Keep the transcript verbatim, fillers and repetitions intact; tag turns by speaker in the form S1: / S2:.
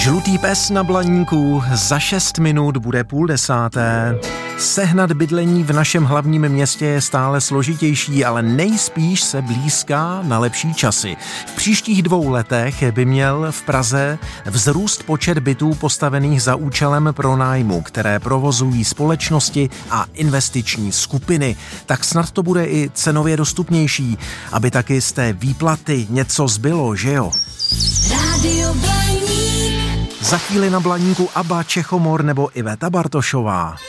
S1: Žlutý pes na Blaníku, za šest minut bude půl desáté. Sehnat bydlení v našem hlavním městě je stále složitější, ale nejspíš se blízká na lepší časy. V příštích dvou letech by měl v Praze vzrůst počet bytů postavených za účelem pronájmu, které provozují společnosti a investiční skupiny. Tak snad to bude i cenově dostupnější, aby taky z té výplaty něco zbylo, že jo?
S2: Rádio Blaník.
S1: Za chvíli na Blaníku Abba, Čechomor nebo Iveta Bartošová.